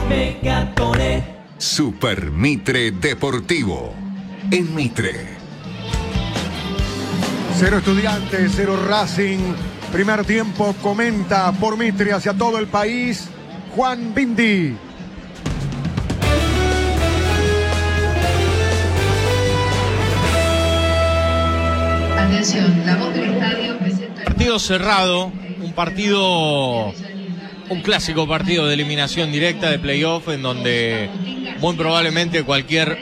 Megatone. Super Mitre Deportivo. En Mitre. 0 Estudiantes, 0 Racing. Primer tiempo, comenta por Mitre hacia todo el país, Juan Bindi. Atención, la voz del estadio presenta... Partido cerrado, un clásico partido de eliminación directa de playoff, en donde muy probablemente cualquier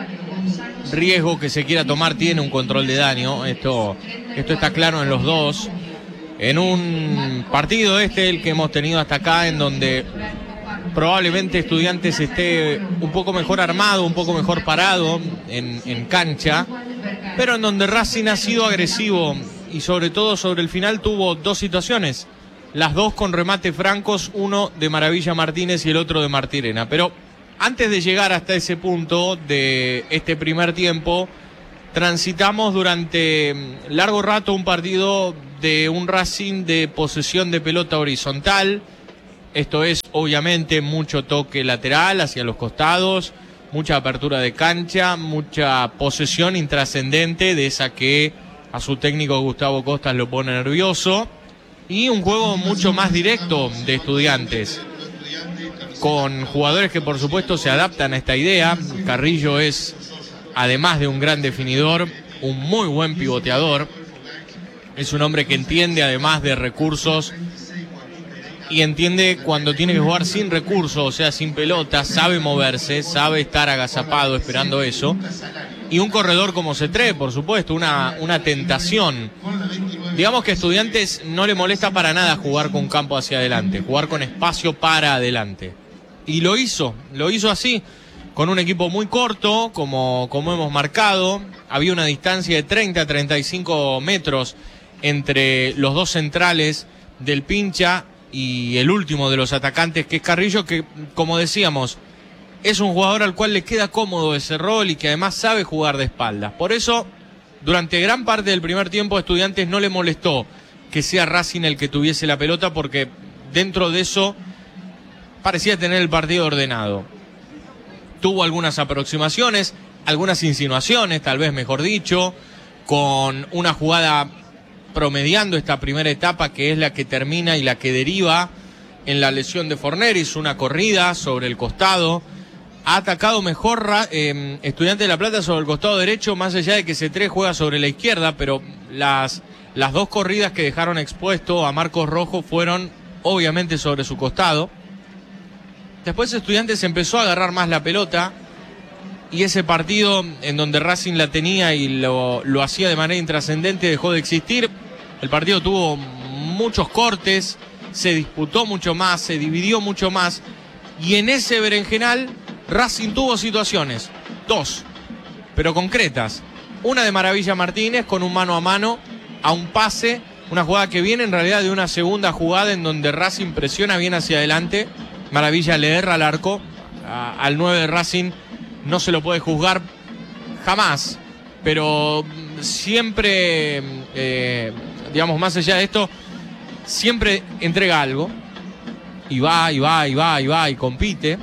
riesgo que se quiera tomar tiene un control de daño. Esto está claro en los dos. En un partido el que hemos tenido hasta acá, en donde probablemente Estudiantes esté un poco mejor armado, un poco mejor parado en cancha, pero en donde Racing ha sido agresivo y sobre todo sobre el final tuvo dos situaciones, las dos con remate francos, uno de Maravilla Martínez y el otro de Martirena. Pero antes de llegar hasta ese punto de este primer tiempo, transitamos durante largo rato un partido de un Racing de posesión de pelota horizontal. Esto es obviamente mucho toque lateral hacia los costados, mucha apertura de cancha, mucha posesión intrascendente, de esa que a su técnico Gustavo Costas lo pone nervioso, y un juego mucho más directo de Estudiantes, con jugadores que por supuesto se adaptan a esta idea. Carrillo es, además de un gran definidor, un muy buen pivoteador. Es un hombre que entiende además de recursos y entiende cuando tiene que jugar sin recursos, o sea, sin pelota, sabe moverse, sabe estar agazapado esperando eso. Y un corredor como Cetré, por supuesto, una tentación. Digamos que a Estudiantes no le molesta para nada jugar con campo hacia adelante, jugar con espacio para adelante. Y lo hizo así, con un equipo muy corto, como hemos marcado. Había una distancia de 30 a 35 metros entre los dos centrales del Pincha y el último de los atacantes, que es Carrillo, que, como decíamos, es un jugador al cual le queda cómodo ese rol y que además sabe jugar de espaldas. Por eso, durante gran parte del primer tiempo, a Estudiantes no le molestó que sea Racing el que tuviese la pelota, porque dentro de eso parecía tener el partido ordenado. Tuvo algunas aproximaciones, algunas insinuaciones, tal vez mejor dicho, con una jugada promediando esta primera etapa, que es la que termina y la que deriva en la lesión de Forneris, una corrida sobre el costado. Ha atacado mejor Estudiantes de La Plata sobre el costado derecho, más allá de que C3 juega sobre la izquierda, pero las dos corridas que dejaron expuesto a Marcos Rojo fueron obviamente sobre su costado. Después Estudiantes empezó a agarrar más la pelota, y ese partido en donde Racing la tenía y lo hacía de manera intrascendente dejó de existir. El partido tuvo muchos cortes, se disputó mucho más, se dividió mucho más, y en ese berenjenal Racing tuvo situaciones, dos, pero concretas. Una de Maravilla Martínez con un mano a mano a un pase, una jugada que viene en realidad de una segunda jugada en donde Racing presiona bien hacia adelante. Maravilla le erra al arco, al 9 de Racing no se lo puede juzgar jamás, pero siempre, digamos, más allá de esto, siempre entrega algo, y va, y compite.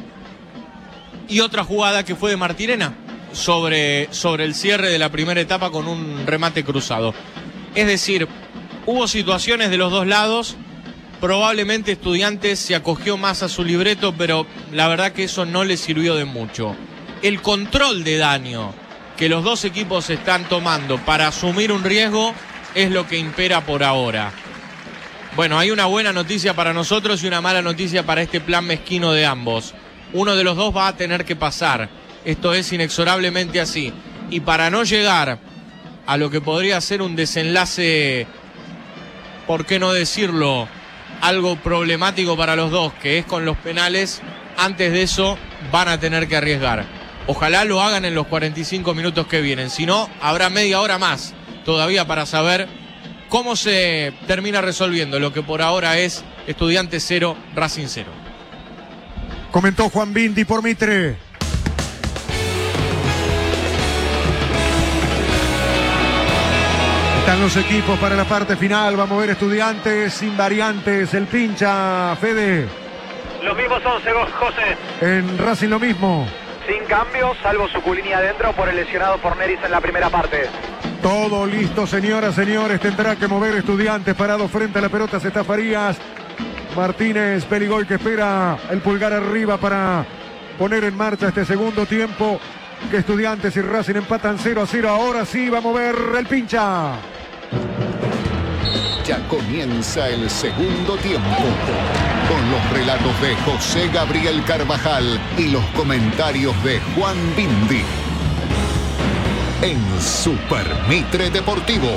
Y otra jugada que fue de Martirena sobre el cierre de la primera etapa con un remate cruzado. Es decir, hubo situaciones de los dos lados. Probablemente Estudiantes se acogió más a su libreto, pero la verdad que eso no le sirvió de mucho. El control de daño que los dos equipos están tomando para asumir un riesgo es lo que impera por ahora. Bueno, hay una buena noticia para nosotros y una mala noticia para este plan mezquino de ambos. Uno de los dos va a tener que pasar. Esto es inexorablemente así. Y para no llegar a lo que podría ser un desenlace, ¿por qué no decirlo?, algo problemático para los dos, que es con los penales, antes de eso van a tener que arriesgar. Ojalá lo hagan en los 45 minutos que vienen. Si no, habrá media hora más todavía para saber cómo se termina resolviendo lo que por ahora es Estudiantes 0, Racing 0. Comentó Juan Bindi por Mitre. Están los equipos para la parte final. Vamos a ver Estudiantes sin variantes. El Pincha, Fede. Los mismos 11, José. En Racing lo mismo. Sin cambios, salvo Suculini adentro por el lesionado Forneris en la primera parte. Todo listo, señoras, señores. Tendrá que mover Estudiantes parado frente a la pelota. Está Farías. Martínez Peligoy que espera el pulgar arriba para poner en marcha este segundo tiempo. Que Estudiantes y Racing empatan 0-0. Ahora sí va a mover el pincha. Ya comienza el segundo tiempo, con los relatos de José Gabriel Carvajal y los comentarios de Juan Bindi. En Super Mitre Deportivo.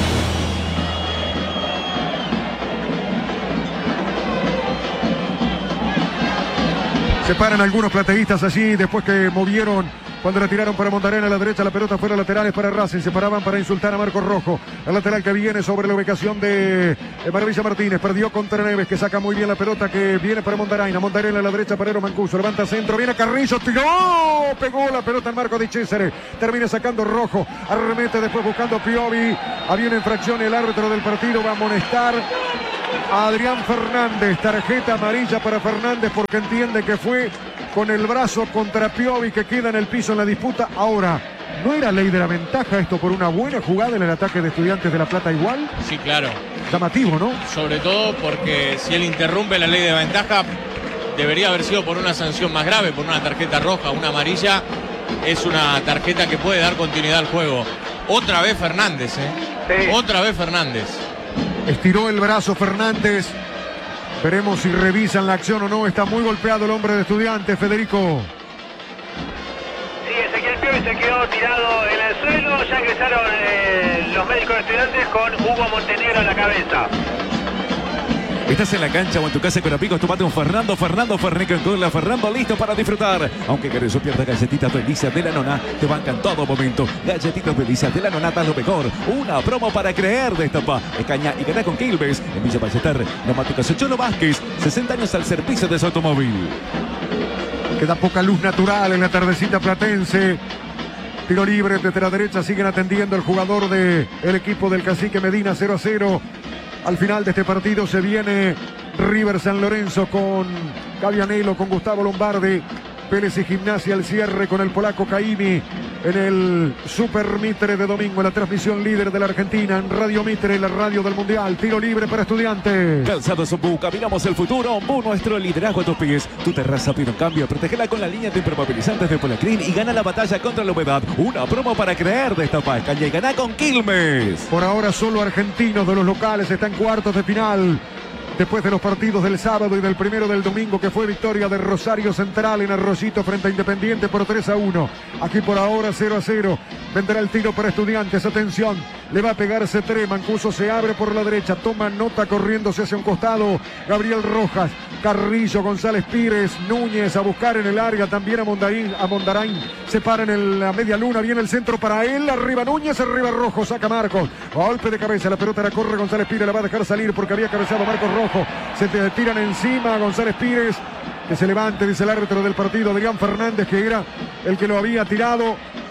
Se paran algunos plateístas allí después que movieron. Cuando la tiraron para Montarena a la derecha, la pelota fuera laterales para Racing. Se paraban para insultar a Marcos Rojo. El lateral que viene sobre la ubicación de Maravilla Martínez. Perdió contra Neves, que saca muy bien la pelota, que viene para Mondaraina. Mondaraina a la derecha para Eero Mancuso. Levanta centro, viene Carrillo, tiró. Pegó la pelota en marco de César. Termina sacando Rojo. Arremete después buscando Piovi. Había una infracción, el árbitro del partido va a amonestar a Adrián Fernández. Tarjeta amarilla para Fernández porque entiende que fue con el brazo contra Piovi, que queda en el piso en la disputa. Ahora, ¿no era ley de la ventaja esto por una buena jugada en el ataque de Estudiantes de La Plata igual? Sí, claro. Llamativo, ¿no? Sobre todo porque si él interrumpe la ley de ventaja, debería haber sido por una sanción más grave, por una tarjeta roja. Una amarilla es una tarjeta que puede dar continuidad al juego. Otra vez Fernández, Sí. Otra vez Fernández. Estiró el brazo Fernández. Veremos si revisan la acción o no. Está muy golpeado el hombre de Estudiantes, Federico. Sí, Ezequiel Piovi se quedó tirado en el suelo. Ya ingresaron los médicos de Estudiantes con Hugo Montenegro en la cabeza. Estás en la cancha o en tu casa con amigos, tomate un Fernando Fernet con cola. Fernando listo para disfrutar. Aunque querés o pierdas galletitas delicias de la nona, te bancan todo momento. Galletitas delicias de la nona, das lo mejor. Una promo para creer de esta Escaña y ganá con Quilmes. En Villa Ballester, Neumáticos Cholo Vázquez, 60 años al servicio de su automóvil. Queda poca luz natural en la tardecita platense. Tiro libre desde la derecha, siguen atendiendo el jugador del equipo del Cacique Medina, 0-0. Al final de este partido se viene River San Lorenzo con Gavianelo, con Gustavo Lombardi. Vélez y Gimnasia al cierre con el polaco Caimi en el Super Mitre de domingo, en la transmisión líder de la Argentina, en Radio Mitre, la radio del Mundial. Tiro libre para Estudiantes. Calzados Ombú, caminamos el futuro. Ombú, nuestro liderazgo a tus pies. Tu terraza pide un cambio, protegela con la línea de impermeabilizantes de Polacrin y gana la batalla contra la humedad. Una promo para creer de esta Escaña y ganá con Quilmes. Por ahora solo argentinos de los locales están en cuartos de final. Después de los partidos del sábado y del primero del domingo, que fue victoria de Rosario Central en Arroyito frente a Independiente por 3-1. Aquí por ahora 0-0. Vendrá el tiro para Estudiantes. Atención, le va a pegar C3. Mancuso se abre por la derecha. Toma nota corriéndose hacia un costado. Gabriel Rojas, Carrillo, González Pires, Núñez a buscar en el área. También a Mondarain. Se para en la media luna. Viene el centro para él. Arriba Núñez, arriba Rojo. Saca Marcos. Golpe de cabeza. La pelota la corre González Pires. La va a dejar salir porque había cabeceado Marcos Rojo. Se tiran encima González Pires, que se levante, dice el árbitro del partido, Adrián Fernández, que era el que lo había tirado.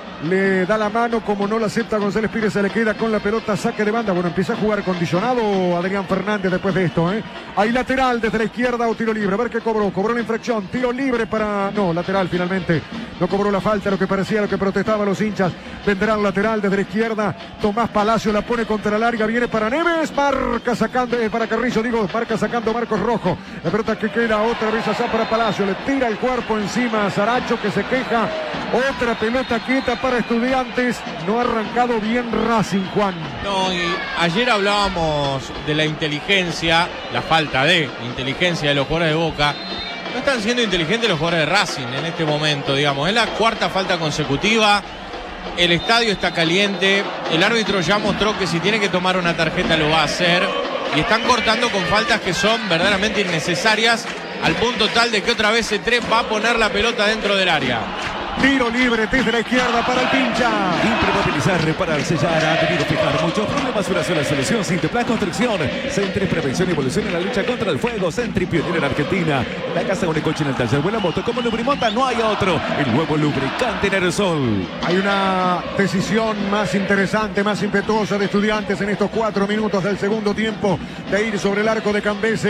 Le da la mano, como no la acepta González Pires, se le queda con la pelota, saque de banda. Bueno, empieza a jugar condicionado Adrián Fernández después de esto, Hay lateral desde la izquierda o tiro libre. A ver qué cobró. Cobró la infracción. Tiro libre para... No, lateral finalmente. No cobró la falta, lo que parecía, lo que protestaban los hinchas. Vendrá el lateral desde la izquierda. Tomás Palacio la pone contra la larga. Viene para Neves. Marca sacando, para Carrillo, marca sacando Marcos Rojo. La pelota que queda otra vez allá para Palacio. Le tira el cuerpo encima a Saracho, que se queja. Otra pelota quieta para Estudiantes. No ha arrancado bien Racing, Juan. No, y ayer hablábamos de la inteligencia, la falta de inteligencia de los jugadores de Boca. No están siendo inteligentes los jugadores de Racing en este momento, digamos. Es la cuarta falta consecutiva. El estadio está caliente. El árbitro ya mostró que si tiene que tomar una tarjeta lo va a hacer. Y están cortando con faltas que son verdaderamente innecesarias, al punto tal de que otra vez C3 va a poner la pelota dentro del área. Tiro libre desde la izquierda para el pincha. Impermeabilizar, reparar, sellar, ha tenido que fijar muchos problemas. Una sola solución, Sinteplas Construcción. Sentry, prevención y evolución en la lucha contra el fuego. Sentry, pionero en Argentina. La casa con el coche en el taller, buena moto como Lubrimonta, no hay otro. El nuevo lubricante en aerosol. Hay una decisión más interesante, más impetuosa de Estudiantes en estos 4 minutos del segundo tiempo, de ir sobre el arco de Cambeses.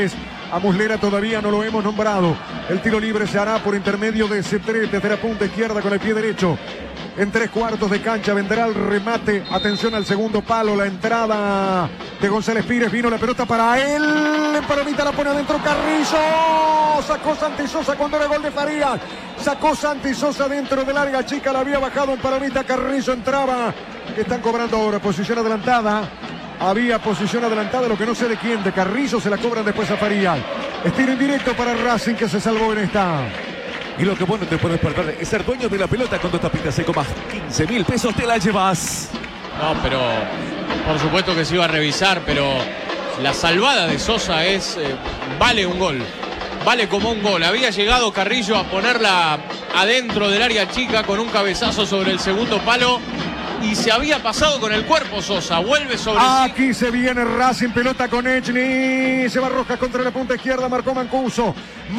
A Muslera todavía no lo hemos nombrado. El tiro libre se hará por intermedio de Cetré desde la punta izquierda con el pie derecho. En 3/4 de cancha vendrá el remate. Atención al segundo palo. La entrada de González Pires. Vino la pelota para él. En palomita la pone adentro Carrillo. Sacó Santi Sosa cuando era gol de Farías. Sacó Santi Sosa dentro del área chica. La había bajado en palomita. Carrillo entraba. Están cobrando ahora posición adelantada. Había posición adelantada, lo que no sé de quién. De Carrillo se la cobran después a Farías. Estilo indirecto para Racing que se salvó en esta. Y lo que bueno te puedes perder es ser dueño de la pelota con 2 tapitas seco más 15.000 pesos te la llevas. No, pero por supuesto que se iba a revisar, pero la salvada de Sosa vale un gol. Vale como un gol. Había llegado Carrillo a ponerla adentro del área chica con un cabezazo sobre el segundo palo. Y se había pasado con el cuerpo Sosa. Vuelve sobre Aquí se viene Racing, pelota con Echny. Se va Rojas contra la punta izquierda. Marcó Mancuso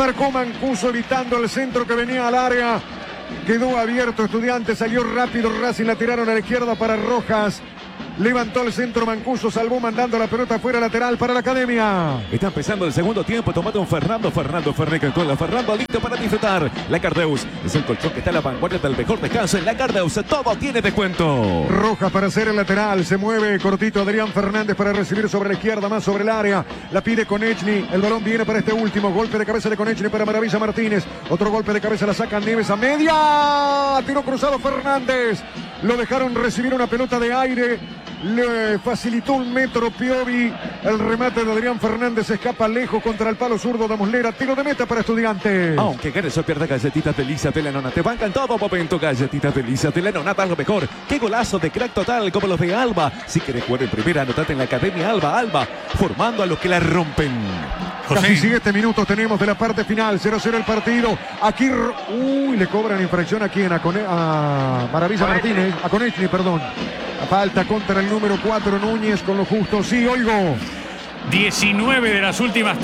evitando el centro que venía al área. Quedó abierto Estudiantes. Salió rápido Racing. La tiraron a la izquierda para Rojas. Levantó el centro Mancuso, salvó mandando la pelota fuera lateral para la Academia. Está empezando el segundo tiempo, tomando un Fernando Ferreca con la Fernando listo para disfrutar. La Cardeus es el colchón que está a la vanguardia del mejor descanso. En la Cardeus todo tiene descuento. Rojas para hacer el lateral, se mueve cortito Adrián Fernández para recibir sobre la izquierda, más sobre el área. La pide Konechny, el balón viene para este último. Golpe de cabeza de Konechny para Maravilla Martínez. Otro golpe de cabeza la saca Neves a media. Tiro cruzado Fernández. Lo dejaron recibir una pelota de aire. Le facilitó un metro Piovi. El remate de Adrián Fernández escapa lejos contra el palo zurdo de Muslera. Tiro de meta para Estudiantes. Aunque Ganes pierda, galletitas Delicias de la Nona te bancan todo momento. Galletitas Delicias de la Nona, da lo mejor. Qué golazo de crack total como los de Alba. Si querés jugar en primera, anotate en la Academia Alba, formando a los que la rompen. Casi 7 minutos tenemos de la parte final. 0-0 el partido. Aquí, le cobran infracción a quién, a Maravilla Martínez, a Konechny, perdón. Falta contra el número 4 Núñez con lo justo. Sí, oigo. 19 de las últimas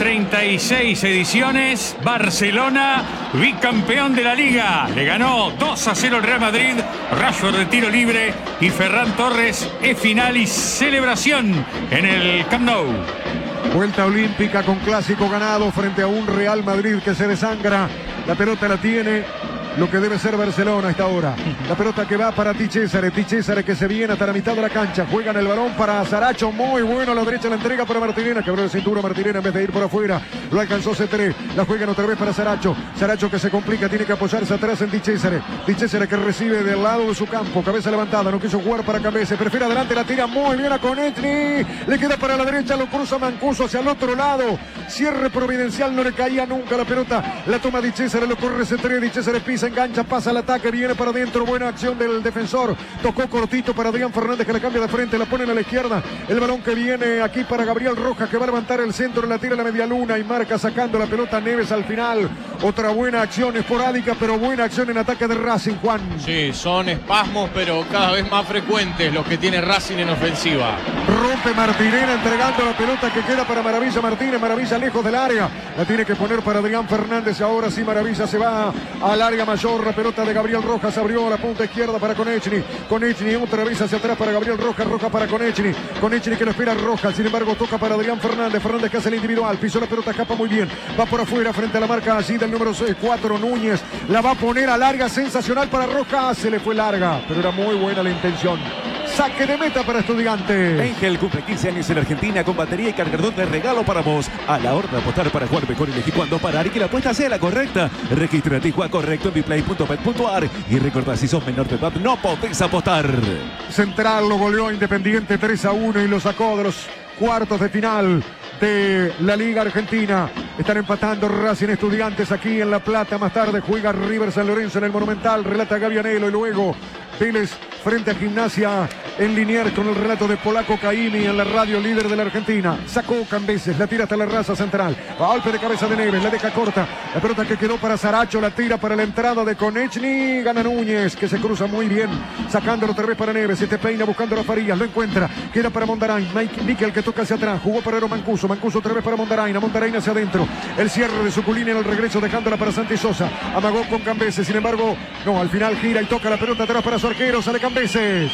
36 ediciones. Barcelona, bicampeón de la Liga. Le ganó 2-0 el Real Madrid. Rashford de tiro libre y Ferran Torres es final y celebración en el Camp Nou. Vuelta olímpica con clásico ganado frente a un Real Madrid que se desangra. La pelota la tiene lo que debe ser Barcelona a esta hora. La pelota que va para Di Cesare que se viene hasta la mitad de la cancha. Juegan el balón para Saracho, muy bueno a la derecha, la entrega para Martinena, que abrió la cintura Martinena en vez de ir por afuera. Lo alcanzó Cetré, la juegan otra vez para Saracho que se complica, tiene que apoyarse atrás en Di Cesare que recibe del lado de su campo, cabeza levantada, no quiso jugar para Cabeza, prefiere adelante, la tira muy bien a Konechny, le queda para la derecha, lo cruza Mancuso hacia el otro lado, cierre providencial, no le caía nunca la pelota, la toma Di Cesare, lo corre Cetré, Di Cesare pisa, engancha, pasa al ataque, viene para adentro, buena acción del defensor, tocó cortito para Adrián Fernández que la cambia de frente, la ponen a la izquierda, el balón que viene aquí para Gabriel Rojas que va a levantar el centro, la tira a la media luna y marca sacando la pelota Neves al final, otra buena acción esporádica pero buena acción en ataque de Racing, Juan. Sí, son espasmos pero cada vez más frecuentes los que tiene Racing en ofensiva. Rompe Martinena entregando la pelota que queda para Maravilla Martínez, Maravilla lejos del área, la tiene que poner para Adrián Fernández, ahora sí Maravilla se va al área mayor, la pelota de Gabriel Rojas abrió a la punta izquierda para Konechny otra vez hacia atrás para Gabriel Rojas para Konechny que lo espera Rojas, sin embargo toca para Adrián Fernández que hace el individual, pisó la pelota, escapa muy bien, va por afuera frente a la marca allí del número 4 Núñez, la va a poner a larga, sensacional para Rojas, se le fue larga, pero era muy buena la intención. Saque de meta para Estudiantes. Ángel cumple 15 años en Argentina con batería y cargador de regalo para vos. A la hora de apostar para jugar mejor, elegí cuándo parar y que la apuesta sea la correcta. Regístrate y juega correcto en biplay.bet.ar. Y recordá, si sos menor de edad, no podés apostar. Central lo goleó a Independiente 3-1 y lo sacó de los cuartos de final de la Liga Argentina. Están empatando Racing Estudiantes aquí en La Plata. Más tarde juega River San Lorenzo en el Monumental. Relata Gavianelo y luego Vélez frente a Gimnasia en Liniers con el relato de Polaco Caimi en la radio líder de la Argentina. Sacó Cambeses, la tira hasta la raza central. Golpe de cabeza de Neves, la deja corta. La pelota que quedó para Saracho, la tira para la entrada de Konechny. Gana Núñez, que se cruza muy bien. Sacándolo otra vez para Neves. Este peina buscando a Farías, lo encuentra. Queda para Mondarain. Miquel que toca hacia atrás. Jugó para Mancuso. Mancuso otra vez para Mondarain. A Mondarain hacia adentro. El cierre de Suculini en el regreso, dejándola para Santi Sosa. Amagó con Cambeses. Sin embargo, no, al final gira y toca la pelota atrás para su arquero. Sale Cambeses.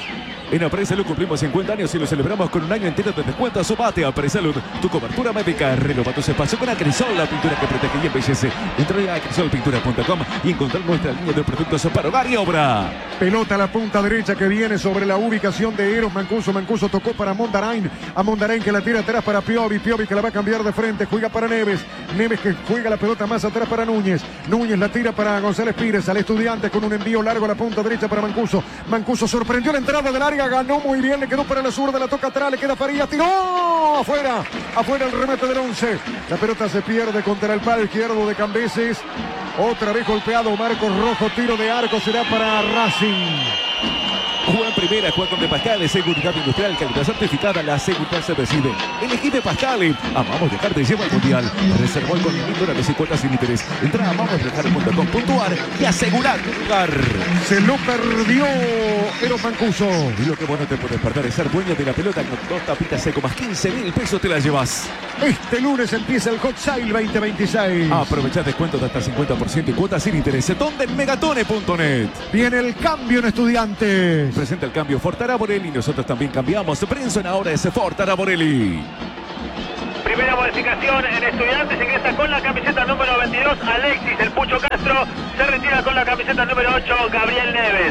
En Apresalud cumplimos 50 años y lo celebramos con un año entero de descuento. Sumate a Apresalud, tu cobertura médica. Renova tus espacios con Acrisol, la pintura que protege y embellece. Entra a acrisolpintura.com y encontrar nuestra línea de productos para hogar y obra. Pelota a la punta derecha que viene sobre la ubicación de Eros Mancuso. Mancuso tocó para Mondarain. A Mondarain que la tira atrás para Piovi. Piovi que la va a cambiar de frente. Juega para Neves. Neves que juega la pelota más atrás para Núñez. Núñez la tira para González Pires. Al Estudiante con un envío largo a la punta derecha para Mancuso. Mancuso sorprendió la entrada del área. Ganó muy bien. Le quedó para la zurda. La toca atrás. Le queda Farías. Tiró. Afuera. Afuera el remate del 11. La pelota se pierde contra el palo izquierdo de Cambeses. Otra vez golpeado Marcos Rojo. Tiro de arco será para Racing. Juega en primera, juega con De Pascal, seguridad industrial, calidad certificada, la seguridad se decide. Elegí De Pascal, amamos dejarte llevar al mundial. Reservó con $1.000 y cuotas sin interés. Entra a amamosdejar.com.ar y asegurar tu lugar. Se lo perdió Eros Mancuso. Y lo que bueno te puedes perder es ser dueño de la pelota con 2 tapitas seco más 15.000 pesos te la llevas. Este lunes empieza el Hot Sale 2026. Aprovechá descuentos de hasta 50% y cuotas sin interés. Donde en megatone.net. Viene el cambio en Estudiantes. Presenta el cambio Ford Araborelli. Nosotros también cambiamos. Brenson ahora es Ford Araborelli. Primera modificación en Estudiantes, ingresa con la camiseta número 22 Alexis El Pucho Castro, se retira con la camiseta número 8 Gabriel Neves.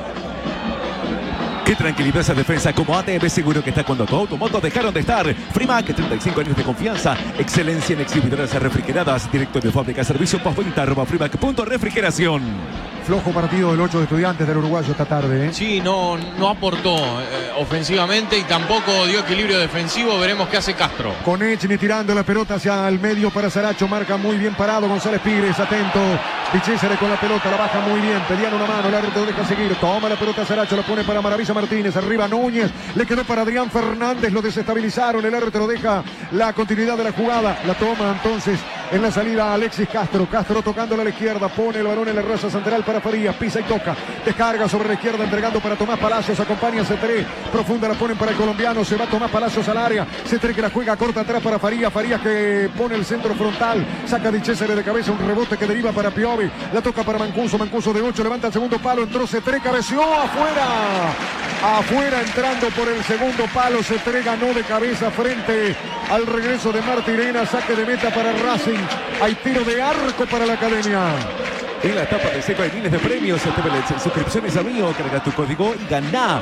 Qué tranquilidad esa defensa, como ATV seguro que está cuando tu auto, moto dejaron de estar. Frimac, 35 años de confianza, excelencia en exhibidoras refrigeradas, directo de fábrica, servicio postventa, @frimac.refrigeración. Flojo partido del 8 de Estudiantes del uruguayo esta tarde, ¿eh? Sí, no aportó ofensivamente y tampoco dio equilibrio defensivo. Veremos qué hace Castro. Con Echni tirando la pelota hacia el medio para Saracho. Marca muy bien parado González Pires. Atento. Pichésere con la pelota. La baja muy bien. Pedían una mano. El árbitro deja seguir. Toma la pelota Saracho. La pone para Maravilla Martínez. Arriba Núñez. Le quedó para Adrián Fernández. Lo desestabilizaron. El árbitro deja la continuidad de la jugada. La toma entonces en la salida Alexis Castro. Castro tocándola a la izquierda. Pone el balón en la raza central para Farías. Pisa y toca. Descarga sobre la izquierda. Entregando para Tomás Palacios. Acompaña a Cetré. Profunda la ponen para el colombiano. Se va Tomás Palacios al área. Cetré que la juega corta atrás para Farías. Farías que pone el centro frontal. Saca Di Cesare de cabeza. Un rebote que deriva para Piovi. La toca para Mancuso. Mancuso de 8. Levanta el segundo palo. Entró Cetré. Cabeció afuera. Afuera entrando por el segundo palo. Cetré ganó de cabeza frente al regreso de Martirena. Saque de meta para Racing. Hay tiro de arco para la academia. En la etapa de seco hay miles de premios. Suscripciones a mío. Carga tu código y ganá.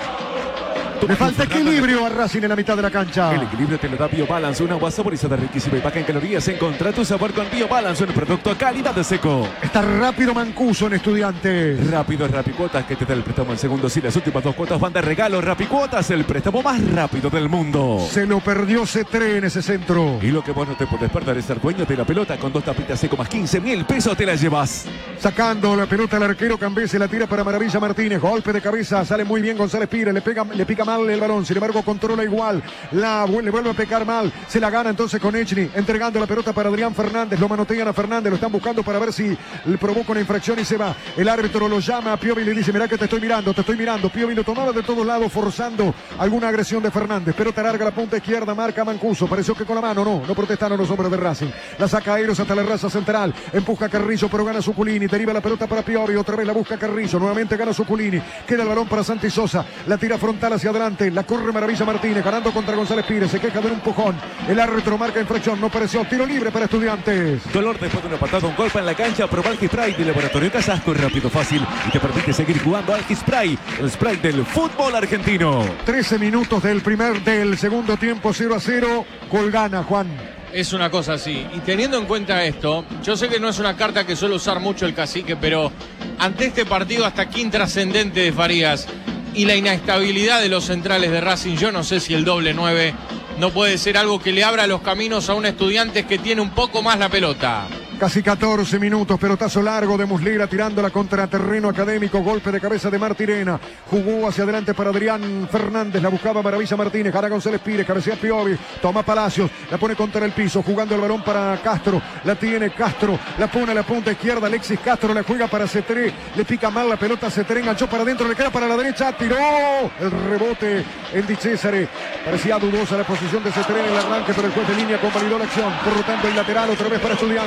Le falta equilibrio a Racing en la mitad de la cancha. El equilibrio te lo da BioBalance, una agua saborizada riquísima y baja en calorías. Encontrá tu sabor con BioBalance, un producto a calidad de seco. Está rápido Mancuso en Estudiantes. Rápido es Rapicuotas, que te da el préstamo en segundos y las últimas 2 cuotas van de regalo. Rapicuotas, el préstamo más rápido del mundo. Se lo perdió Cetré en ese centro. Y lo que vos no te podés perder es ser dueño de la pelota. Con 2 tapitas seco más 15.000 pesos te la llevas. Sacando la pelota al arquero Cambese, la tira para Maravilla Martínez. Golpe de cabeza, sale muy bien González Pires. Le pica mal el balón, sin embargo controla igual. Le vuelve a pecar mal. Se la gana entonces con Echni, entregando la pelota para Adrián Fernández. Lo manotean a Fernández, lo están buscando para ver si le provoca una infracción y se va. El árbitro lo llama a Piovi y le dice: mirá que te estoy mirando. Piovi lo tomaba de todos lados, forzando alguna agresión de Fernández. Pelota larga, la punta izquierda, marca Mancuso. Pareció que con la mano no protestaron los hombres de Racing. La saca Eros hasta la raza central. Empuja Carrillo, pero gana Suculini. Deriva la pelota para Piovi, otra vez la busca Carrillo. Nuevamente gana Suculini. Queda el balón para Santi Sosa. La tira frontal hacia adelante. La corre Maravilla Martínez, ganando contra González Pires. Se queja de un empujón. El árbitro marca infracción. No pareció. Tiro libre para Estudiantes. Dolor después de una patada, un golpe en la cancha. Proba Algispray de Laboratorio Casasco. Rápido, fácil y te permite seguir jugando. Algispray, el spray del fútbol argentino. 13 minutos del segundo tiempo. 0-0. Gol gana, Juan. Es una cosa así. Y teniendo en cuenta esto, yo sé que no es una carta que suele usar mucho el cacique, pero ante este partido hasta aquí intrascendente de Farías y la inestabilidad de los centrales de Racing, yo no sé si el doble 9 no puede ser algo que le abra los caminos a un Estudiantes que tiene un poco más la pelota. Casi 14 minutos, pelotazo largo de Muslera tirándola contra terreno académico, golpe de cabeza de Martirena, jugó hacia adelante para Adrián Fernández, la buscaba Maravilla Martínez, gana González Pires, cabecea Piovi, toma Palacios, la pone contra el piso, jugando el balón para Castro, la tiene Castro, la pone a la punta izquierda, Alexis Castro la juega para Cetré, le pica mal la pelota, Cetré enganchó para adentro, le queda para la derecha, tiró, el rebote en Di Cesare, parecía dudosa la posición de Cetré en el arranque, pero el juez de línea convalidó la acción, por lo tanto el lateral otra vez para Estudiantes.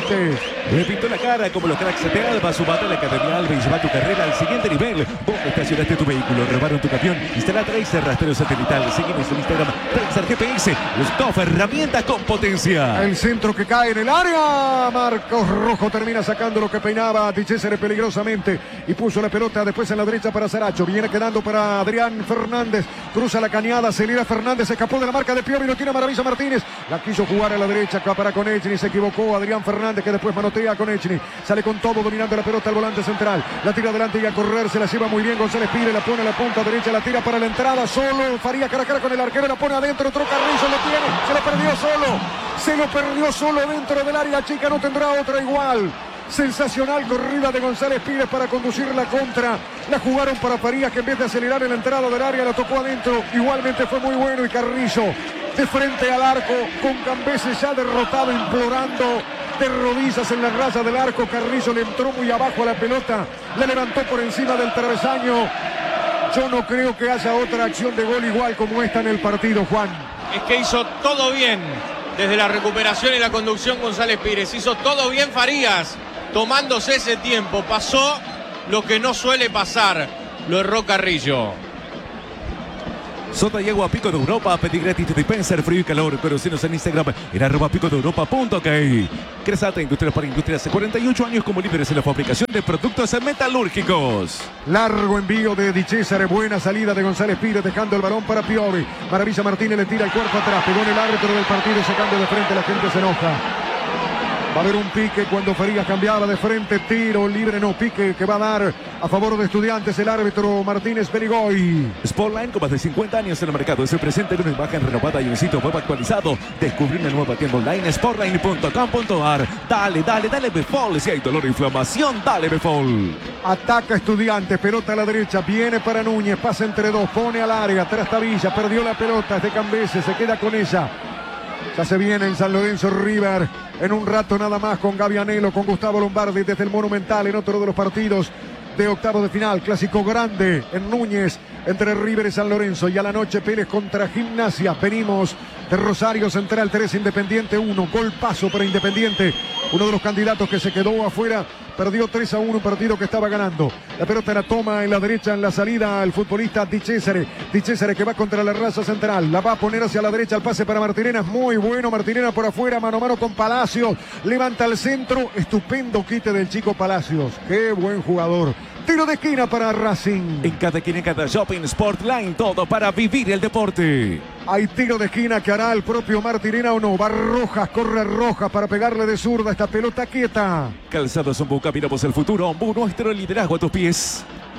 Le pintó la cara como los cracks de Alba. Sumate a la Academia Alba y lleva tu carrera al siguiente nivel. Vos estacionaste tu vehículo, robaron tu camión. Instala Tracer rastreo satelital. Seguimos en Instagram. Tracer GPS. Los dos herramientas con potencia. El centro que cae en el área. Marcos Rojo termina sacando lo que peinaba Di Cesare peligrosamente y puso la pelota después en la derecha para Saracho. Viene quedando para Adrián Fernández. Cruza la cañada. Acelera Fernández. Escapó de la marca de Piovi. Lo tiene Maravilla Martínez. La quiso jugar a la derecha para Konechny. Se equivocó Adrián Fernández, que después manotea a Konechny. Sale con todo dominando la pelota al volante central. La tira adelante y a correr. Se la lleva muy bien González Pires. La pone a la punta derecha. La tira para la entrada. Solo Farías cara a cara con el arquero. La pone adentro. Otro Carrizo lo tiene. Se lo perdió solo. Se lo perdió solo dentro del área chica. No tendrá otra igual. Sensacional corrida de González Pires para conducir la contra. La jugaron para Farías, que en vez de acelerar en la entrada del área la tocó adentro. Igualmente fue muy bueno. Y Carrizo de frente al arco con Cambese ya derrotado, implorando de rodillas en la raya del arco. Carrizo le entró muy abajo a la pelota. La levantó por encima del travesaño. Yo no creo que haya otra acción de gol igual como esta en el partido, Juan. Es que hizo todo bien desde la recuperación y la conducción González Pires. Hizo todo bien Farías, tomándose ese tiempo. Pasó lo que no suele pasar. Lo erró Carrillo. Sota y agua Pico de Europa. Pedí gratis tu dispenser frío y calor. Conocidos en Instagram en @picodeeuropa.ok. Cresata Industrias para Industrias. Hace 48 años como líderes en la fabricación de productos metalúrgicos. Largo envío de Di Cesare. Buena salida de González Pires, dejando el balón para Piovi. Maravilla Martínez le tira el cuerpo atrás. Pegó en el árbitro del partido. Se cambia de frente. La gente se enoja. Va a haber un pique cuando Farías cambiaba de frente. Tiro libre, no, pique que va a dar a favor de Estudiantes el árbitro Martínez Berigoy. Sportline, con más de 50 años en el mercado, se presenta en una imagen renovada y un sitio web actualizado. Descubrí una nueva tienda online, sportline.com.ar. Dale, dale, dale Befol. Si hay dolor e inflamación, dale Befol. Ataca Estudiantes, pelota a la derecha, viene para Núñez, pasa entre dos, pone al área, Trastavilla, perdió la pelota, es de Cambese, se queda con ella. Ya se viene en San Lorenzo River en un rato nada más con Gavianelo, con Gustavo Lombardi desde el Monumental en otro de los partidos de octavos de final. Clásico grande en Núñez entre River y San Lorenzo. Y a la noche Pérez contra Gimnasia. Venimos de Rosario Central 3, Independiente 1. Golpazo para Independiente. Uno de los candidatos que se quedó afuera. Perdió 3-1 un partido que estaba ganando. La pelota la toma en la derecha en la salida el futbolista Di Cesare. Di Cesare que va contra la raza central. La va a poner hacia la derecha. El pase para Martinenas. Muy bueno. Martinenas por afuera. Mano a mano con Palacios. Levanta el centro. Estupendo quite del chico Palacios. Qué buen jugador. Tiro de esquina para Racing. En cada esquina, en cada shopping, Sportline, todo para vivir el deporte. Hay tiro de esquina que hará el propio Martinena o no. Va Rojas, corre Rojas para pegarle de zurda esta pelota quieta. Calzados Ombú, caminamos el futuro. Ombú, nuestro liderazgo a tus pies.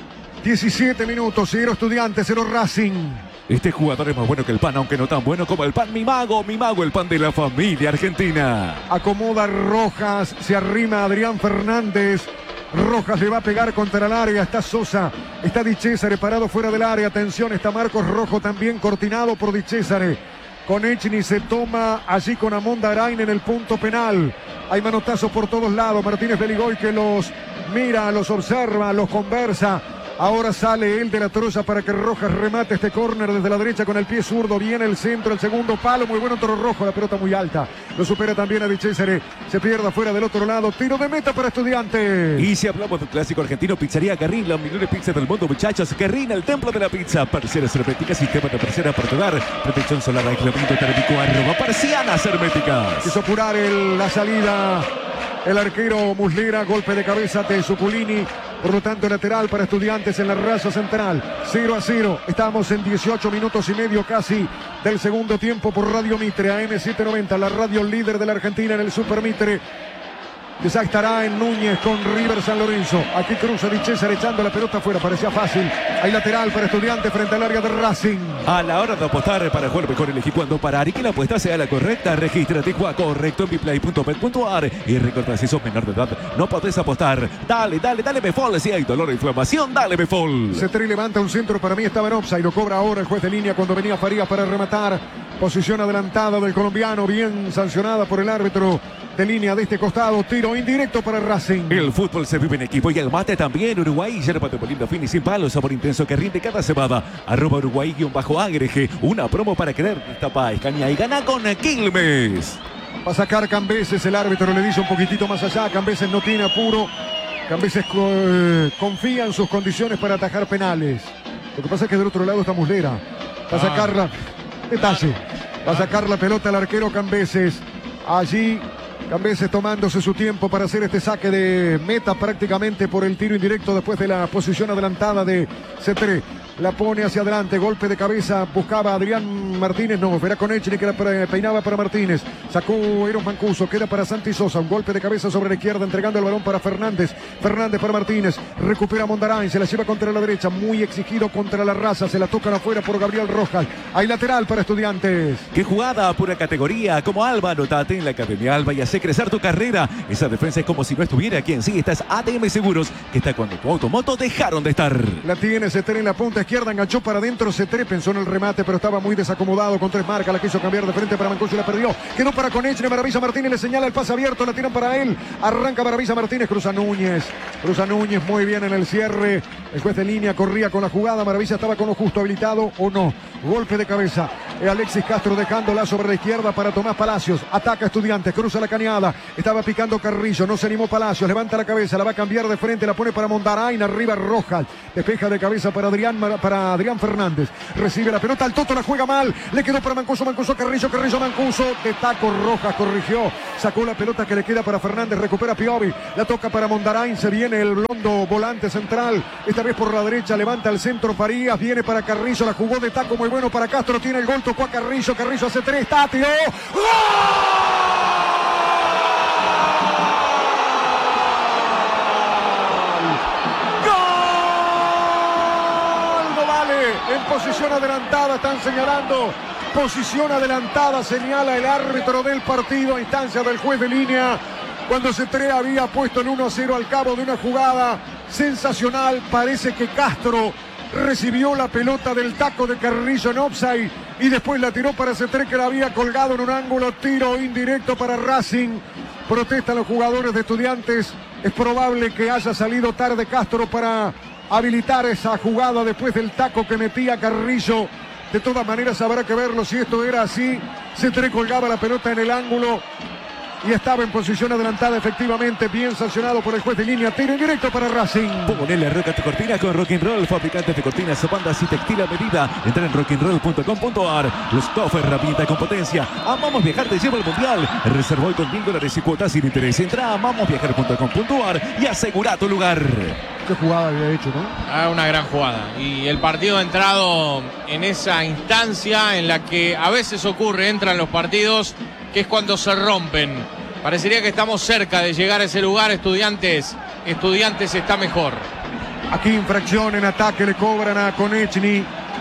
17 minutos, 0 Estudiantes, 0 Racing. Este jugador es más bueno que el pan, aunque no tan bueno como el pan. Mi mago, el pan de la familia argentina. Acomoda Rojas, se arrima Adrián Fernández. Rojas le va a pegar contra el área, está Sosa, está Di Cesare parado fuera del área, atención, está Marcos Rojo también cortinado por Di Cesare. Konechny se toma allí con Amonda Arain en el punto penal. Hay manotazos por todos lados, Martínez Berigoy que los mira, los observa, los conversa. Ahora sale él de la troza para que Rojas remate este córner desde la derecha con el pie zurdo. Viene el centro, el segundo palo. Muy bueno Toro Rojo, la pelota muy alta. Lo supera también a Di Cesare. Se pierde afuera del otro lado. Tiro de meta para Estudiantes. Y si hablamos del clásico argentino, Pizzería Guerrín, la mejor pizza del mundo, muchachos. Guerrín, el templo de la pizza. Parceras herméticas, sistema de parcera para tu hogar. Protección solar, aislamiento térmico, @Parcianas herméticas. Quiso apurar la salida. El arquero Muslera, golpe de cabeza de Zuculini. Por lo tanto, lateral para Estudiantes en la raza central. 0-0. Estamos en 18 minutos y medio casi del segundo tiempo por Radio Mitre, AM790, la radio líder de la Argentina en el Super Mitre. Ya estará en Núñez con River San Lorenzo. Aquí cruza Di Cesare echando la pelota afuera. Parecía fácil. Hay lateral para Estudiantes frente al área de Racing. A la hora de apostar para jugar mejor, elegí cuándo parar y que la apuesta sea la correcta. Regístrate y juega correcto en biplay.bet.ar. Y recuerda, si sos menor de edad, no podés apostar. Dale, dale, dale Befol. Si hay dolor o inflamación, dale Befol. Cetri levanta un centro, para mí estaba en offside. Lo cobra ahora el juez de línea cuando venía Farías para rematar. Posición adelantada del colombiano, bien sancionada por el árbitro de línea de este costado. Tiro indirecto para Racing. El fútbol se vive en equipo y el mate también. Uruguay, yerba de Molino fin y sin palo, sabor intenso que rinde cada cebada. @Uruguay_agregue. Una promo para querer destapar, escanear y ganar con Quilmes. Va a sacar Cambeses, el árbitro le dice un poquitito más allá. Cambeses no tiene apuro. Cambeses confía en sus condiciones para atajar penales. Lo que pasa es que del otro lado está Muslera. Va a sacarla. Detalle. Va a sacar la pelota al arquero Cambeses. Allí Cambeses tomándose su tiempo para hacer este saque de meta prácticamente por el tiro indirecto después de la posición adelantada de Cetré. La pone hacia adelante, golpe de cabeza, buscaba a Adrián Martínez, no, era con Echny que peinaba para Martínez, sacó Eros Mancuso, queda para Santi Sosa, un golpe de cabeza sobre la izquierda, entregando el balón para Fernández, Fernández para Martínez, recupera Mondarain, se la lleva contra la derecha, muy exigido contra la raza, se la tocan afuera por Gabriel Rojas, hay lateral para Estudiantes. ¡Qué jugada! Pura categoría, como Alba, anotate en la Academia Alba y hace crecer tu carrera. Esa defensa es como si no estuviera aquí en sí, estás ATM Seguros, que está cuando tu automoto dejaron de estar. La tiene Cetré en la punta izquierda, enganchó para adentro, Cetré pensó en el remate, pero estaba muy desacomodado con 3 marcas, la quiso cambiar de frente para Mancuso y la perdió, quedó para Conechny, Maravilla Martínez le señala el pase abierto, la tiran para él, arranca Maravilla Martínez, cruza Núñez muy bien en el cierre, el juez de línea corría con la jugada, Maravilla estaba con lo justo, habilitado o no, golpe de cabeza, Alexis Castro dejándola sobre la izquierda para Tomás Palacios, ataca Estudiantes, cruza la cañada, estaba picando Carrillo, no se animó Palacios, levanta la cabeza, la va a cambiar de frente, la pone para Mondarain, arriba Rojas, despeja de cabeza para Adrián Fernández, recibe la pelota, el Toto la juega mal, le quedó para Mancuso, Carrillo, Mancuso, de taco Rojas, corrigió, sacó la pelota que le queda para Fernández, recupera Piovi, la toca para Mondarain, se viene el blondo volante central, esta vez por la derecha, levanta el centro Farías, viene para Carrillo, la jugó de taco muy bueno para Castro, tiene el gol, tocó a Carrillo hace 3, está, tiró, ¡gol! En posición adelantada están señalando, posición adelantada señala el árbitro del partido a instancia del juez de línea, cuando Cetré había puesto el 1-0 al cabo de una jugada sensacional. Parece que Castro recibió la pelota del taco de Carrillo en offside y después la tiró para Cetré, que la había colgado en un ángulo, tiro indirecto para Racing. Protestan los jugadores de Estudiantes, es probable que haya salido tarde Castro para habilitar esa jugada después del taco que metía Carrillo. De todas maneras habrá que verlo si esto era así. Cetré colgaba la pelota en el ángulo y estaba en posición adelantada, efectivamente, bien sancionado por el juez de línea. Tiro en directo para Racing. Ponele roca tu cortina con Rock 'n' Roll, fabricantes de cortinas, bandas y textil a medida. Entra en rocknroll.com.ar. Los cofres, herramienta con potencia. Amamos Viajar te lleva al mundial. Reserva hoy con $1000 y cuotas sin interés. Entra a amamosviajar.com.ar y asegura tu lugar. Qué jugada había hecho, ¿no? Una gran jugada. Y el partido ha entrado en esa instancia en la que a veces ocurre, entran los partidos, que es cuando se rompen. Parecería que estamos cerca de llegar a ese lugar. Estudiantes está mejor. Aquí infracción en ataque, le cobran a Conechny.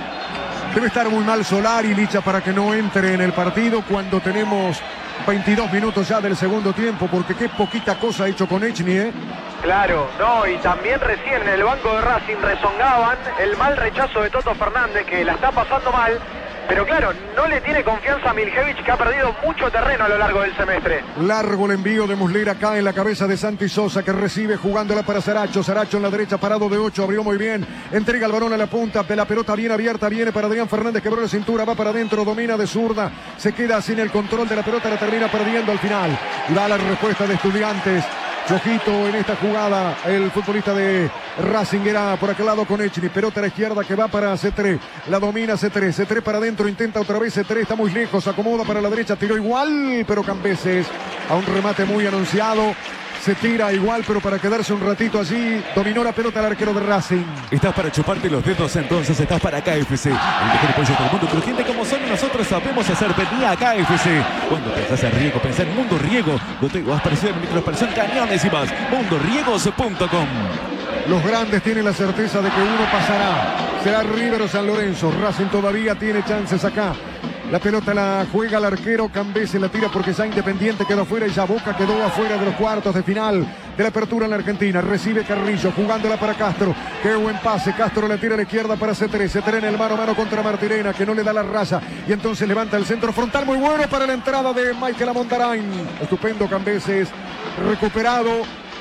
Debe estar muy mal Solari, Licha, para que no entre en el partido cuando tenemos 22 minutos ya del segundo tiempo, porque qué poquita cosa ha hecho Conechny, ¿eh? Claro, no, y también recién en el banco de Racing rezongaban el mal rechazo de Toto Fernández, que la está pasando mal, pero claro, no le tiene confianza a Miljevich, que ha perdido mucho terreno a lo largo del semestre. Largo el envío de Muslera, cae en la cabeza de Santi Sosa, que recibe jugándola para Saracho. Saracho en la derecha, parado de 8, abrió muy bien, entrega el balón a la punta, de la pelota bien abierta, viene para Adrián Fernández, quebró la cintura, va para adentro, domina de zurda, se queda sin el control de la pelota, la termina perdiendo al final. Y da la respuesta de Estudiantes. Flojito en esta jugada el futbolista de Racing, era por aquel lado con Echny, pelota a la izquierda que va para Cetré, la domina Cetré para adentro, intenta otra vez Cetré, está muy lejos, acomoda para la derecha, tiró igual, pero Cambeses a un remate muy anunciado, se tira igual, pero para quedarse un ratito allí, dominó la pelota el arquero de Racing. Estás para chuparte los dedos, entonces estás para KFC. El mejor pollo del mundo, crujiente como son, nosotros sabemos hacer. Vení a KFC. Cuando pensás en riego, pensá en Mundo Riego. Goteo, aspersión, microaspersión, cañones y más. MundoRiegos.com. Los grandes tienen la certeza de que uno pasará. Será River o San Lorenzo. Racing todavía tiene chances acá. La pelota la juega el arquero, Cambeses la tira porque ya Independiente quedó afuera y ya Boca quedó afuera de los cuartos de final de la apertura en la Argentina. Recibe Carrillo, jugándola para Castro. Qué buen pase, Castro la tira a la izquierda para Cetré. Cetré en el mano a mano contra Martirena, que no le da la raya. Y entonces levanta el centro frontal muy bueno para la entrada de Michael Mondarain. Estupendo Cambeses, recuperado.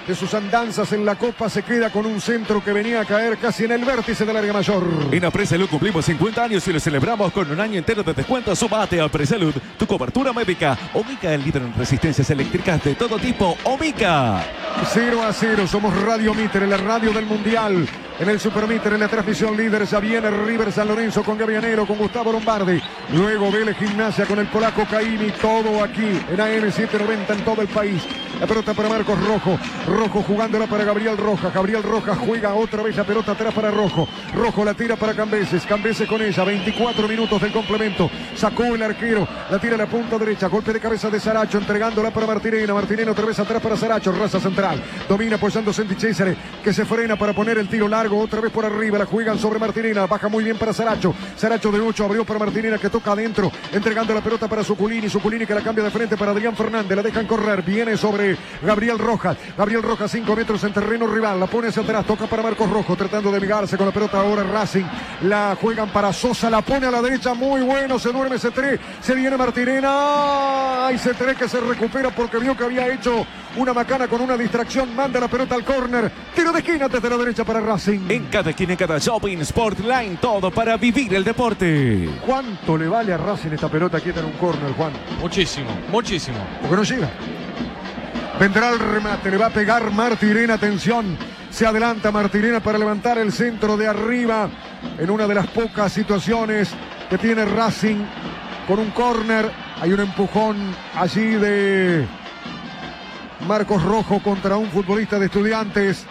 de sus andanzas en la Copa, se queda con un centro que venía a caer casi en el vértice del área mayor. En Apresalud cumplimos 50 años y lo celebramos con un año entero de descuento. Súmate a Apresalud, tu cobertura médica. Omica, el líder en resistencias eléctricas de todo tipo. Omica. 0-0, somos Radio Mitre, la radio del Mundial. En el Supermitter, en la transmisión líder, ya viene River San Lorenzo con Gavianero, con Gustavo Lombardi. Luego Vélez Gimnasia con el polaco Caimi. Todo aquí en AM790 en todo el país. La pelota para Marcos Rojo. Rojo jugándola para Gabriel Rojas. Gabriel Rojas juega otra vez la pelota atrás para Rojo. Rojo la tira para Cambeses. Cambeses con ella. 24 minutos del complemento. Sacó el arquero. La tira a la punta derecha. Golpe de cabeza de Saracho. Entregándola para Martinena. Martinena otra vez atrás para Saracho. Raza central. Domina apoyándose en Di Cesare, que se frena para poner el tiro largo. Otra vez por arriba. La juegan sobre Martinena. Baja muy bien para Saracho. Saracho de 8. Abrió para Martinena, que toca adentro. Entregando la pelota para Zuculini. Zuculini que la cambia de frente para Adrián Fernández. La dejan correr. Viene sobre Gabriel Rojas. Gabriel Rojas 5 metros en terreno rival. La pone hacia atrás. Toca para Marcos Rojo. Tratando de migarse con la pelota ahora Racing. La juegan para Sosa. La pone a la derecha. Muy bueno. Se duerme C3. Se viene Martinena. Hay C3 que se recupera porque vio que había hecho una macana con una distracción. Manda la pelota al córner. Tiro de esquina desde la derecha para Racing. En cada esquina, en cada shopping, Sportline, todo para vivir el deporte. ¿Cuánto le vale a Racing esta pelota quieta en un córner, Juan? Muchísimo, muchísimo. Porque no llega. Vendrá el remate, le va a pegar Martirena, atención. Se adelanta Martirena para levantar el centro de arriba en una de las pocas situaciones que tiene Racing con un córner. Hay un empujón allí de Marcos Rojo contra un futbolista de Estudiantes.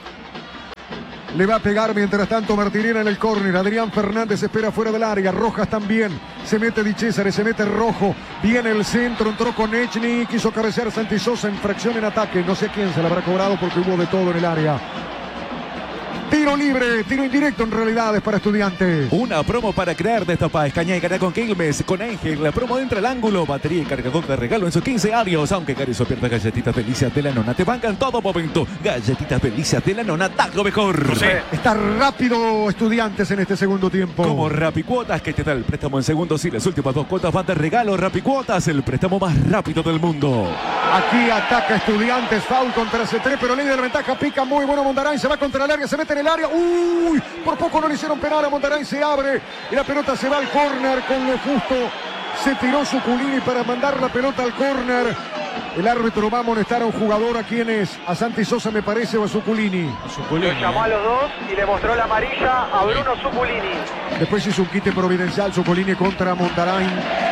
Le va a pegar mientras tanto Martinena en el córner. Adrián Fernández espera fuera del área. Rojas también. Se mete Di Cesare, se mete Rojo. Viene el centro, entró con Echny. Quiso cabecear Santi Sosa, infracción en ataque. No sé quién se la habrá cobrado porque hubo de todo en el área. Tiro libre, tiro indirecto en realidad es para Estudiantes. Una promo para crear, destapar, escañar y ganar con Quilmes. Con Ángel, la promo entra al ángulo. Batería y cargador de regalo en sus 15 años. Aunque Carrizo pierda, galletitas delicias de la nona te bancan todo momento. Galletitas delicias de la nona, da lo mejor. Está rápido Estudiantes en este segundo tiempo. Como Rapicuotas, que te da el préstamo en segundos y las últimas 2 cuotas van de regalo. Rapicuotas, el préstamo más rápido del mundo. Aquí ataca Estudiantes, foul contra C3, pero ley de la ventaja, pica muy bueno Mondaray, se va contra el área, se mete en el área. Uy, por poco no le hicieron penal a Mondaray, se abre y la pelota se va al córner con lo justo. Se tiró Zuculini para mandar la pelota al córner. El árbitro va a amonestar a un jugador. ¿A quién es? A Santi Sosa me parece o a Zuculini. Lo llamó a los dos y le mostró la amarilla a Bruno Zuculini. Después hizo un quite providencial Zuculini contra Mondaray.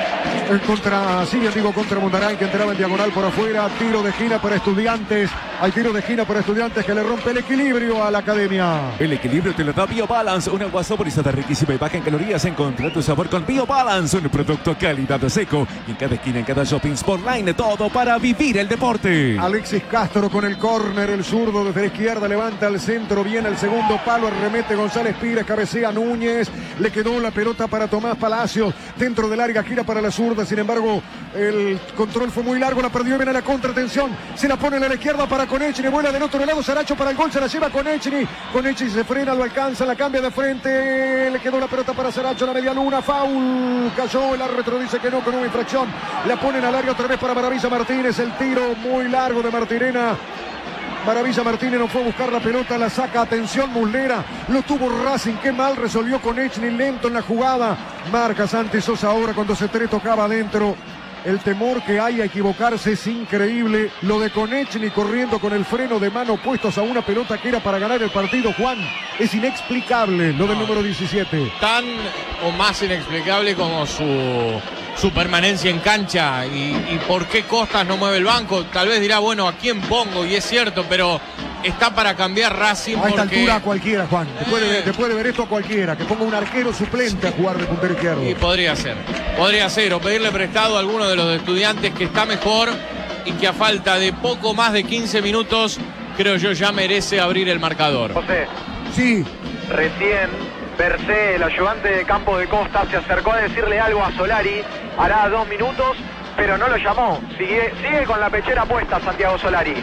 Contra Mondaray, que entraba en diagonal por afuera. Tiro de esquina para Estudiantes. Hay tiro de esquina para Estudiantes que le rompe el equilibrio a la academia. El equilibrio te lo da BioBalance, una agua saborizada riquísima y baja en calorías. Encontrá tu sabor con BioBalance, un producto calidad seco. Y en cada esquina, en cada shopping Sportline, todo para vivir el deporte. Alexis Castro con el córner, el zurdo desde la izquierda levanta al centro, viene el segundo palo, arremete González Pires, cabecea Núñez, le quedó la pelota para Tomás Palacios, dentro del área, gira para la zurda, sin embargo el control fue muy largo, la perdió, viene la contratención, se la pone a la izquierda para Konechny, vuela del otro lado, Saracho para el gol, se la lleva Konechny se frena, lo alcanza, la cambia de frente, le quedó la pelota para Saracho, la media luna, foul, cayó, el árbitro dice que no, con una infracción, la ponen al área otra vez para Maravilla Martínez, el tiro muy largo de Martirena. Maravilla Martínez no fue a buscar la pelota, la saca, atención Muslera, lo tuvo Racing, qué mal resolvió Konechny, lento en la jugada, marca Santi Sosa ahora cuando C3 tocaba adentro. El temor que hay a equivocarse es increíble. Lo de Konechny corriendo con el freno de mano puestos a una pelota que era para ganar el partido, Juan, es inexplicable lo del número 17. Tan o más inexplicable como su permanencia en cancha y por qué Costas no mueve el banco. Tal vez dirá, bueno, ¿a quién pongo? Y es cierto, pero está para cambiar Racing. A esta altura a cualquiera, Juan. Después de ver esto a cualquiera. Que ponga un arquero suplente a jugar de puntero izquierdo. Y podría ser. O pedirle prestado a alguno de los Estudiantes que está mejor y que a falta de poco más de 15 minutos, creo yo, ya merece abrir el marcador. José. Sí. Recién Bercé, el ayudante de campo de Costa, se acercó a decirle algo a Solari. Hará 2 minutos, pero no lo llamó. Sigue con la pechera puesta Santiago Solari.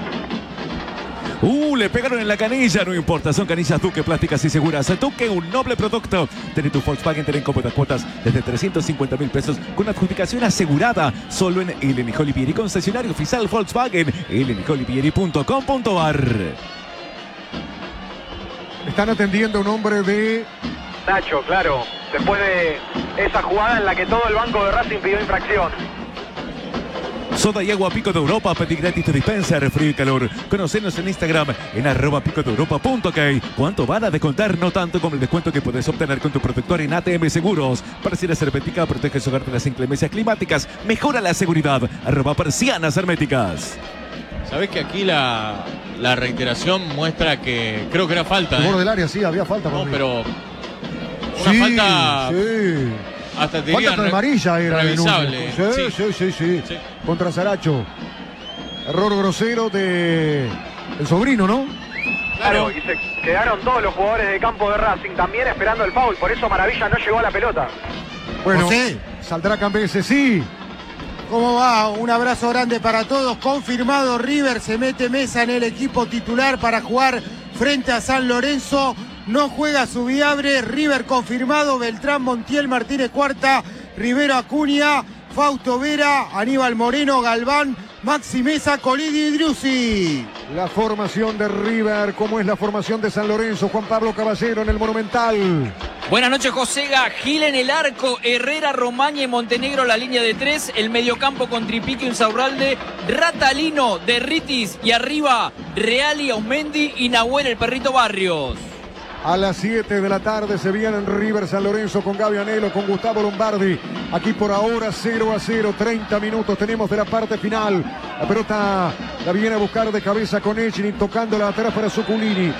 Le pegaron en la canilla, no importa, son canillas Duque, plásticas y seguras. Duque, un noble producto. Tener tu Volkswagen, tener cómodas cuotas desde 350.000 pesos con adjudicación asegurada. Solo en Eleni Olivieri, concesionario oficial Volkswagen, elenijolivieri.com.ar. Están atendiendo a un hombre de... Nacho, claro, después de esa jugada en la que todo el banco de Racing pidió infracción. Soda y agua Pico de Europa, pedí gratis tu dispenser, frío y calor. Conocenos en Instagram en @picodeuropa.ok. ¿Cuánto van a descontar? No tanto como el descuento que puedes obtener con tu protector en ATM Seguros. Persianas Hermética protege su hogar de las inclemencias climáticas. Mejora la seguridad. @Persianas Herméticas. Sabés que aquí la reiteración muestra que creo que era falta. El borde del área, sí, había falta. No, para mí. pero una Sí, falta... sí. Hasta te diría Falta de amarilla era. revisable. Sí. Contra Saracho. Error grosero de el sobrino, ¿no? Claro, y se quedaron todos los jugadores de campo de Racing también esperando el foul, por eso Maravilla no llegó a la pelota. Bueno, José. saldrá Cambese, sí. ¿Cómo va? Un abrazo grande para todos. Confirmado, River se mete Mesa en el equipo titular para jugar frente a San Lorenzo. No juega Subiabre. River confirmado. Beltrán, Montiel, Martínez Cuarta, Rivero Acuña, Fausto Vera, Aníbal Moreno, Galván, Maxi Mesa, Colidi y Driussi. La formación de River, como es la formación de San Lorenzo. Juan Pablo Caballero en el Monumental. Buenas noches, Josega. Gil en el arco, Herrera, Romaña y Montenegro la línea de 3. El mediocampo con Tripico, Insaurralde, Ratalino, Derritis y arriba Reali, Aumendi y Nahuel, el perrito Barrios. A las 7 de la tarde se viene en River San Lorenzo con Gaby Anelo, con Gustavo Lombardi. Aquí por ahora 0-0, 30 minutos tenemos de la parte final. La pelota la viene a buscar de cabeza con Echnin, tocándola atrás para Zuculini.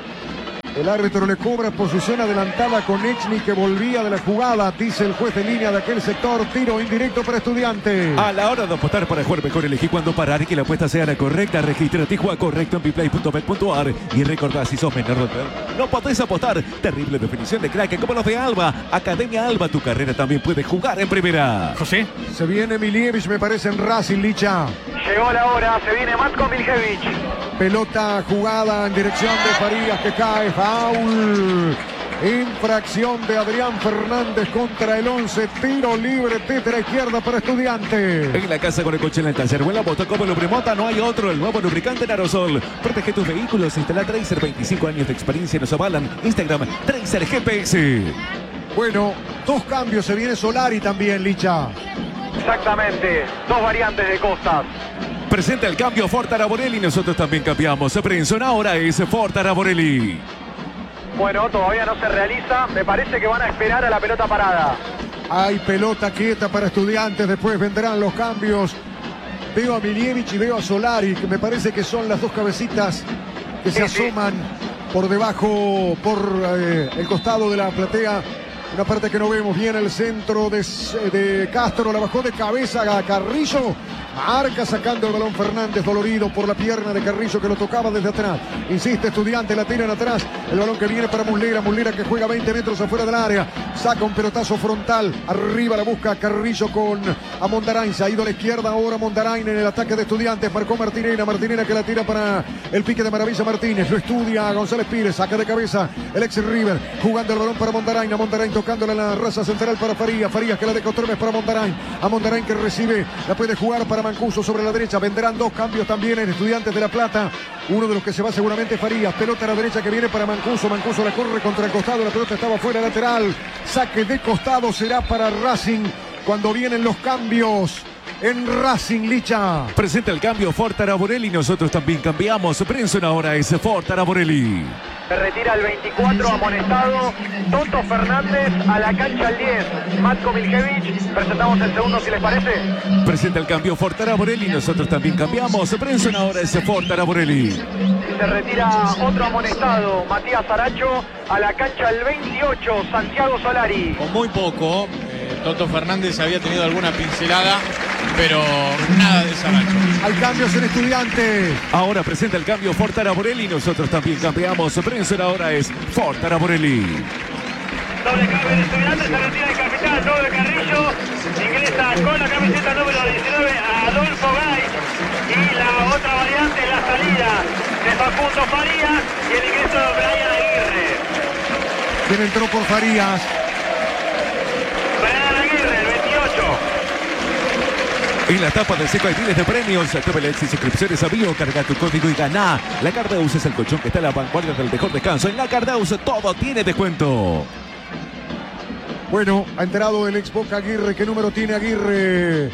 El árbitro le cobra posición adelantada con Echnin, que volvía de la jugada, dice el juez de línea de aquel sector. Tiro indirecto para Estudiantes. A la hora de apostar para jugar mejor, elegí cuándo parar y que la apuesta sea la correcta. Regístrate y juega correcto en bplay.bet.ar. Y recordá, si sos menor de edad, no podés apostar. Terrible definición de crack como los de Alba. Academia Alba, tu carrera también puede jugar en primera. José. Se viene Milievich, me parece, en Racing, Licha. Llegó la hora, se viene Matko Miljevic. Pelota jugada en dirección de Farías, que cae, foul. Infracción de Adrián Fernández contra el 11. Tiro libre desde la izquierda para Estudiantes. En la casa con el coche en el taller o en la moto como lubremota, no hay otro. El nuevo lubricante en aerosol. Protege tus vehículos. Instala Tracer. 25 años de experiencia nos avalan. Instagram Tracer GPS. Bueno, dos cambios. Se viene Solari también, Licha. Exactamente, dos variantes de Costas. Presenta el cambio Ford Araborelli. Nosotros también cambiamos. Prenson ahora es Ford Araborelli. Bueno, todavía no se realiza. Me parece que van a esperar a la pelota parada. Hay pelota quieta para Estudiantes. Después vendrán los cambios. Veo a Milievich y veo a Solari, que me parece que son las dos cabecitas que se asoman por debajo, por el costado de la platea. Una parte que no vemos bien, el centro de Castro, la bajó de cabeza a Carrillo. Marca sacando el balón Fernández, dolorido por la pierna de Carrillo, que lo tocaba desde atrás. Insiste Estudiante, la tiran atrás. El balón que viene para Muslera, Muslera que juega 20 metros afuera del área. Saca un pelotazo frontal. Arriba la busca Carrillo con Mondarain. Se ha ido a la izquierda ahora Mondarain en el ataque de Estudiantes. Marcó Martinena, Martinena que la tira para el pique de Maravilla Martínez. Lo estudia González Pires, saca de cabeza el ex River. Jugando el balón para Mondarain, a Mondarain tocándole en la raza central para Farías. Farías que la deja otra vez para Mondarain. A Mondarain que recibe, la puede jugar para Mancuso sobre la derecha. Vendrán dos cambios también en Estudiantes de La Plata. Uno de los que se va seguramente Farías. Pelota a la derecha que viene para Mancuso. Mancuso la corre contra el costado. La pelota estaba fuera lateral. Saque de costado será para Racing cuando vienen los cambios en Racing, Licha. Presenta el cambio Ford Araborelli. Nosotros también cambiamos. Prenson ahora es Ford Araborelli. Se retira el 24 amonestado Toto Fernández, a la cancha el 10 Matko Miljevic. Presentamos el segundo, si les parece. Presenta el cambio Ford Araborelli. Nosotros también cambiamos. Prenson ahora es Ford Araborelli. Se retira otro amonestado, Matías Saracho, a la cancha el 28 Santiago Solari. Con muy poco. Toto Fernández había tenido alguna pincelada, pero nada de Saracho. Hay cambios en Estudiantes. Ahora presenta el cambio Ford Araborelli. Nosotros también cambiamos. Prenson ahora es Ford Araborelli. Doble cambio en Estudiantes, se retira el capitán, doble Carrillo. Ingresa con la camiseta número 19 Adolfo Gay. Y la otra variante, la salida de Facundo Farías y el ingreso de Brian Aguirre. ¿Quién entró por Farías? Brian Aguirre, el 28. En la tapa del seco hay miles de premios. Activa y suscripciones a Bio. Carga tu código y gana. La Cardaus es el colchón que está a la vanguardia del mejor descanso. En la Cardaus todo tiene descuento. Bueno, ha enterado el ex Boca Aguirre. ¿Qué número tiene Aguirre?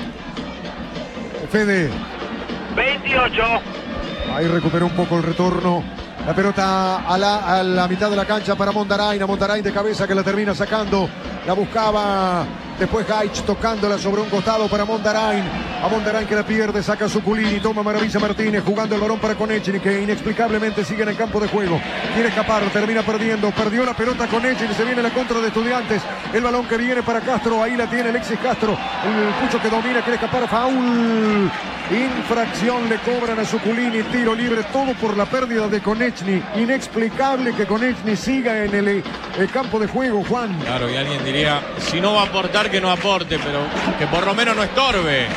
Fede. 28. Ahí recuperó un poco el retorno. La pelota a la mitad de la cancha para Mondarain. A Mondarain de cabeza que la termina sacando. La buscaba después Gaich tocándola sobre un costado para Mondarain. A Mondarain que la pierde, saca Zuculini, toma Maravilla Martínez, jugando el balón para Konechny, que inexplicablemente sigue en el campo de juego. Quiere escapar, termina perdiendo. Perdió la pelota Konechny, se viene la contra de Estudiantes. El balón que viene para Castro, ahí la tiene Alexis Castro. El Pucho que domina, quiere escapar, foul. Infracción le cobran a Zuculini, tiro libre, todo por la pérdida de Konechny. Inexplicable que Konechny siga en el campo de juego, Juan. Claro, y alguien diría, si no va a aportar, que no aporte, pero que por lo menos no estorbe.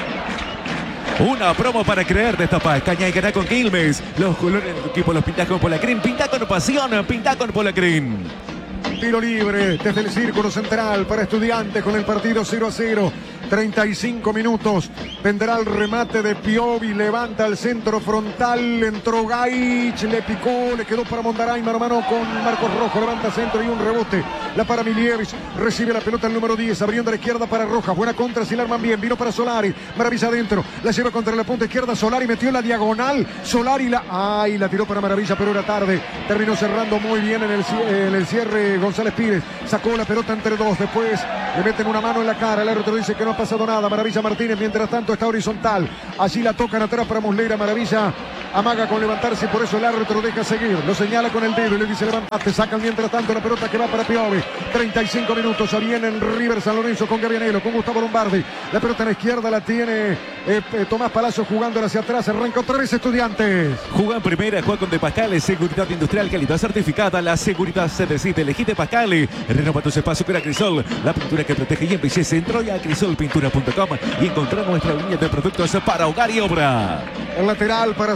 Una promo para creer de esta paz. Caña y ganá con Quilmes. Los colores de tu equipo los pintás con Polacrín. Pintá con pasión, pintá con Polacrín. Tiro libre desde el círculo central para Estudiantes con el partido 0-0. 35 minutos. Vendrá el remate de Piovi. Levanta el centro frontal. Entró Gaich. Le picó. Le quedó para Mondarain. Mano a mano con Marcos Rojo. Levanta centro y un rebote. La para Milievich. Recibe la pelota el número 10. Abriendo a la izquierda para Rojas. Buena contra si la arman bien. Vino para Solari. Maravilla adentro. La lleva contra la punta izquierda. Solari metió la diagonal. Solari la. ¡Ay! La tiró para Maravilla, pero era tarde. Terminó cerrando muy bien en el cierre González Pires. Sacó la pelota entre dos. Después le meten una mano en la cara. El árbitro dice que no ha pasado nada. Maravilla Martínez, mientras tanto, está horizontal. Allí la tocan atrás para Muslera. Maravilla amaga con levantarse y por eso el árbitro deja seguir. Lo señala con el dedo y le dice levantate. Sacan mientras tanto la pelota que va para Piovi. 35 minutos. Ya viene en River San Lorenzo con Gabrianelo, con Gustavo Lombardi. La pelota en la izquierda la tiene Tomás Palacio jugándola hacia atrás. Arranca otra vez Estudiantes. Juega en primera, juega con De Pascale. Seguridad industrial, calidad certificada. La seguridad se decide. Elegí De Pascale. Renova tus espacios con Acrisol. La pintura que protege y embellece. Entró ya a acrisolpintura.com y encontrar nuestra línea de productos para hogar y obra. El lateral para